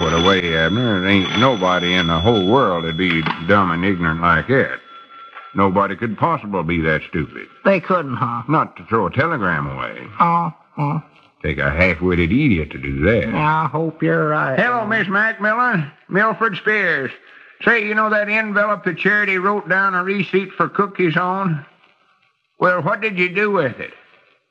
it away, Abner. There ain't nobody in the whole world that'd be dumb and ignorant like that. Nobody could possibly be that stupid. They couldn't, huh? Not to throw a telegram away. Oh. Take a half-witted idiot to do that. Yeah, I hope you're right. Hello, Miss Macmillan. Milford Spears. Say, you know that envelope the Charity wrote down a receipt for cookies on? Well, what did you do with it?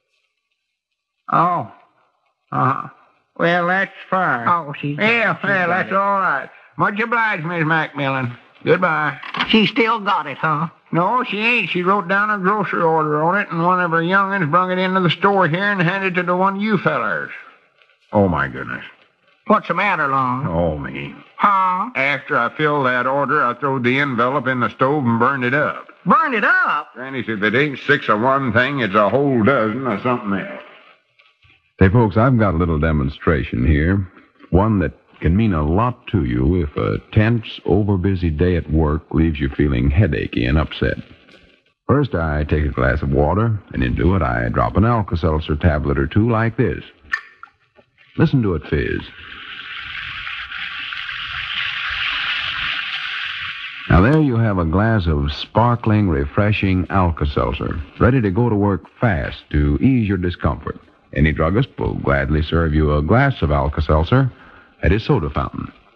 Oh. Uh-huh. Well, that's fine. Oh, well, that's all right. Much obliged, Miss Macmillan. Goodbye. She still got it, huh? No, she ain't. She wrote down a grocery order on it, and one of her young'uns brung it into the store here and handed it to one of you fellers. Oh, my goodness. What's the matter, Long? Oh, me. Huh? After I filled that order, I throwed the envelope in the stove and burned it up. Burned it up? Granny said, if it ain't 6 of one thing, it's a whole dozen of something else. Say, folks, I've got a little demonstration here. One that can mean a lot to you if a tense, overbusy day at work leaves you feeling headachy and upset. First, I take a glass of water, and into it I drop an Alka-Seltzer tablet or two like this. Listen to it fizz. Now, there you have a glass of sparkling, refreshing Alka-Seltzer, ready to go to work fast to ease your discomfort. Any druggist will gladly serve you a glass of Alka-Seltzer at his soda fountain.